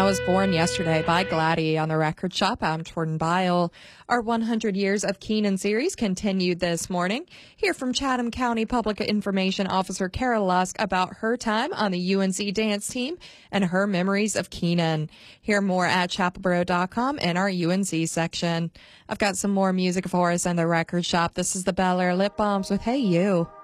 I was born yesterday by Gladdy on the record shop. I'm Jordan Bile. Our 100 Years of Keenan series continued this morning. Hear from Chatham County Public Information Officer Kara Lusk about her time on the UNC dance team and her memories of Keenan. Hear more at chapelboro.com in our UNC section. I've got some more music for us in the record shop. This is the Bel Air Lip Bombs with Hey You.